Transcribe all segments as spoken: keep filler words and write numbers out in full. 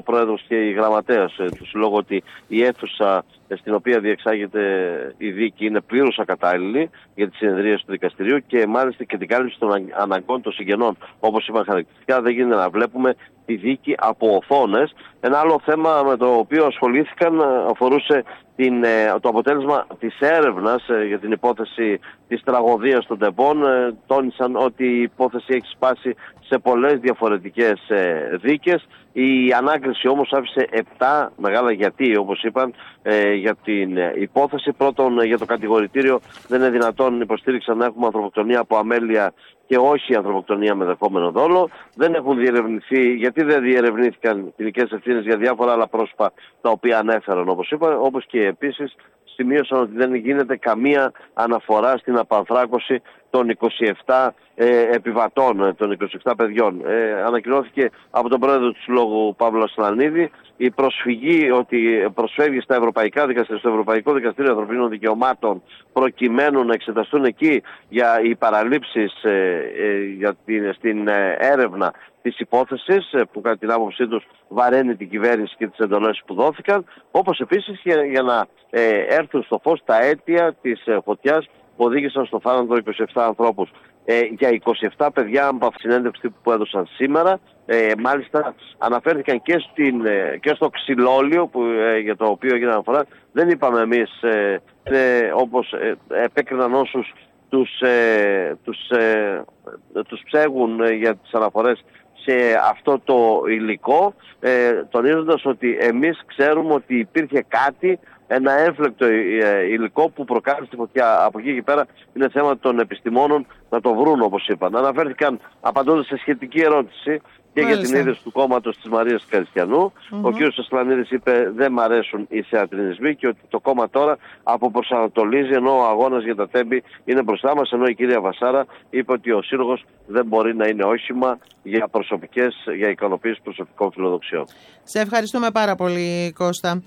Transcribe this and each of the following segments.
ο πρόεδρος και η γραμματέας του Συλλόγου ότι η αίθουσα στην οποία διεξάγεται η δίκη είναι πλήρως ακατάλληλη για τη συνεδρίαση του δικαστηρίου και μάλιστα και την κάλυψη των αναγκών των συγγενών. Όπως είπαν χαρακτηριστικά, δεν γίνεται να βλέπουμε τη δίκη από οθόνες. Ένα άλλο θέμα με το οποίο ασχολήθηκαν αφορούσε την, το αποτέλεσμα της έρευνας για την υπόθεση της τραγωδίας των Τεμπών. Τόνισαν ότι η υπόθεση έχει σπάσει σε πολλές διαφορετικές δίκες. Η ανάκριση όμως άφησε επτά μεγάλα γιατί, όπως είπαν, για την υπόθεση. Πρώτον, για το κατηγορητήριο δεν είναι δυνατόν, υποστήριξαν, να έχουμε ανθρωποκτονία από αμέλεια και όχι ανθρωποκτονία με δεχόμενο δόλο. Δεν έχουν διερευνηθεί, γιατί δεν διερευνήθηκαν ποινικές ευθύνες για διάφορα άλλα πρόσωπα τα οποία ανέφεραν, όπως είπα, όπως και επίσης σημείωσαν ότι δεν γίνεται καμία αναφορά στην απανθράκωση των είκοσι επτά ε, επιβατών, των είκοσι επτά παιδιών. Ε, ανακοινώθηκε από τον πρόεδρο του Συλλόγου Παύλο Ασλανίδη η προσφυγή ότι προσφεύγει στα Ευρωπαϊκά Δικαστήρια, στο Ευρωπαϊκό Δικαστήριο Ανθρωπίνων Δικαιωμάτων, προκειμένου να εξεταστούν εκεί για οι παραλήψεις ε, ε, για την, στην ε, έρευνα της υπόθεσης, ε, που κατά την άποψή τους βαραίνει την κυβέρνηση και τις εντολές που δόθηκαν, όπως επίσης για, για να ε, έρθουν στο φως τα αίτια της ε, φωτιάς που οδήγησαν στο θάνατο είκοσι επτά ανθρώπους. Ε, για είκοσι επτά παιδιά από τη συνέντευξη που έδωσαν σήμερα, ε, μάλιστα αναφέρθηκαν και, στην, ε, και στο ξυλόλιο που, ε, για το οποίο έγινε αναφορά. Δεν είπαμε εμείς ε, ε, όπως ε, επέκριναν όσους τους, ε, τους, ε, τους ψέγουν ε, για τις αναφορές σε αυτό το υλικό, ε, τονίζοντας ότι εμείς ξέρουμε ότι υπήρχε κάτι, ένα έμφλεκτο υλικό που προκάλεσε τη φωτιά. Από εκεί και πέρα είναι θέμα των επιστημόνων να το βρουν, όπως είπαν. Αναφέρθηκαν απαντώντας σε σχετική ερώτηση και Μάλιστα. για την ίδρυση του κόμματος της Μαρίας Καριστιανού. Mm-hmm. Ο κ. Ασλανίδης είπε δεν μ' αρέσουν οι θεατρινισμοί και ότι το κόμμα τώρα αποπροσανατολίζει, ενώ ο αγώνας για τα Τέμπη είναι μπροστά μας, ενώ η κυρία Βασάρα είπε ότι ο Σύλλογος δεν μπορεί να είναι όχημα για προσωπικές, για ικανοποίηση προσωπικών φιλοδοξιών. Σε ευχαριστούμε πάρα πολύ, Κώστα.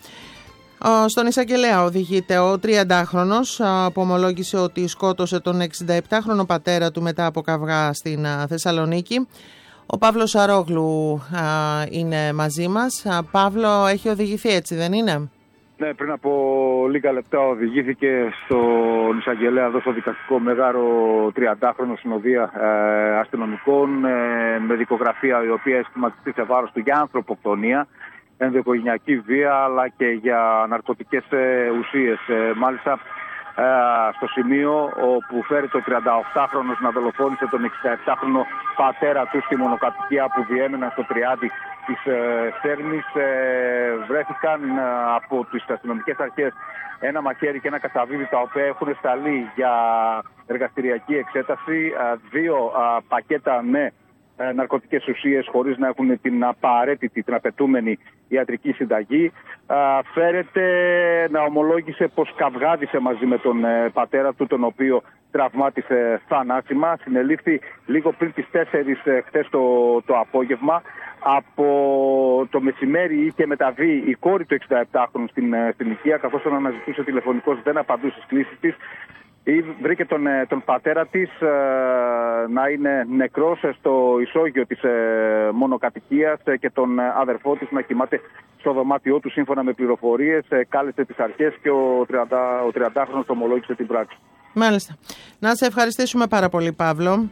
Στον εισαγγελέα οδηγείται ο τριαντάχρονος που ομολόγησε ότι σκότωσε τον εξηνταεπτάχρονο πατέρα του μετά από καυγά στην Θεσσαλονίκη. Ο Παύλος Αρόγλου είναι μαζί μας. Παύλο, έχει οδηγηθεί, έτσι δεν είναι? Ναι, πριν από λίγα λεπτά οδηγήθηκε στον εισαγγελέα εδώ στο δικαστικό μέγαρο τριαντάχρονο συνοδεία ε, αστυνομικών ε, με δικογραφία η οποία έχει σχηματιστεί σε βάρος του για ανθρωποκτονία, ενδοοικογενειακή βία αλλά και για ναρκωτικές ε, ουσίες. Ε, μάλιστα ε, στο σημείο όπου φέρει ο τριανταοκτάχρονος να δολοφόνησε τον εξηνταεπτάχρονο πατέρα του στη μονοκατοικία που διέμεναν στο Τριάντι της ε, Σέρνης, ε, βρέθηκαν ε, από τις αστυνομικές αρχές ένα μαχαίρι και ένα κατσαβίδι τα οποία έχουν σταλεί για εργαστηριακή εξέταση, ε, δύο ε, πακέτα με ε, ναρκωτικές ουσίες χωρίς να έχουν την απαραίτητη, την απαιτούμενη ιατρική συνταγή. Ε, φέρεται να ομολόγησε πως καυγάδισε μαζί με τον ε, πατέρα του, τον οποίο τραυμάτισε θανάσιμα. Συνελήφθη λίγο πριν τις τέσσερις ε, χτες το, το απόγευμα. Από το μεσημέρι είχε μεταβεί η κόρη του εξηνταεπτάχρονου στην, στην οικία, καθώς τον αναζητούσε τηλεφωνικώς, δεν απαντούσε στις κλήσεις της. Βρήκε τον, τον πατέρα της ε, να είναι νεκρός στο ισόγειο της ε, μονοκατοικίας ε, και τον αδερφό της να κοιμάται στο δωμάτιό του. Σύμφωνα με πληροφορίες, ε, κάλεσε τις αρχές και ο, ο τριαντάχρονος ομολόγησε την πράξη. Μάλιστα. Να σε ευχαριστήσουμε πάρα πολύ, Παύλο.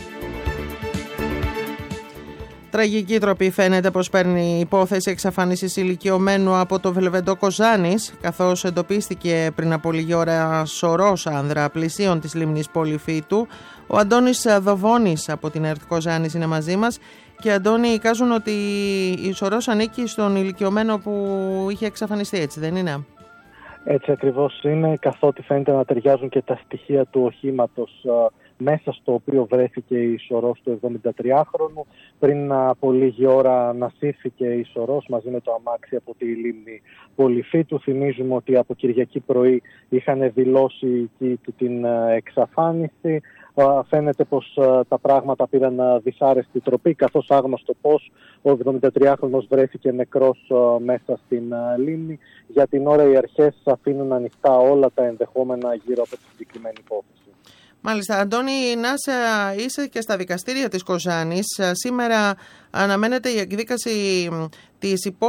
Τραγική τροπή φαίνεται πως παίρνει υπόθεση εξαφάνισης ηλικιωμένου από το Βελβεντό Κοζάνης, καθώς εντοπίστηκε πριν από λίγη ώρα σωρός άνδρα πλησίων της λίμνης Πολυφύτου. Ο Αντώνης Δοβώνης από την ΕΡΤ Κοζάνης είναι μαζί μας. Και Αντώνη, εικάζουν ότι η σωρός ανήκει στον ηλικιωμένο που είχε εξαφανιστεί, έτσι δεν είναι? Έτσι ακριβώς είναι, καθότι φαίνεται να ταιριάζουν και τα στοιχεία του οχήματος μέσα στο οποίο βρέθηκε η σωρός του εβδομηντατριάχρονου. Πριν από λίγη ώρα ανασύρθηκε η σωρός μαζί με το αμάξι από τη λίμνη Πολυφύτου. Θυμίζουμε ότι από Κυριακή πρωί είχαν δηλώσει εκεί την εξαφάνιση. Φαίνεται πως τα πράγματα πήραν δυσάρεστη τροπή, καθώς άγνωστο πως ο εβδομηντατριάχρονος βρέθηκε νεκρός μέσα στην λίμνη. Για την ώρα οι αρχές αφήνουν ανοιχτά όλα τα ενδεχόμενα γύρω από τη συγκεκριμένη υπόθεση. Μάλιστα. Αντώνη, Νάσα, είσαι και στα δικαστήρια της Κοζάνης. Σήμερα αναμένεται η εκδίκαση της υπόθεσης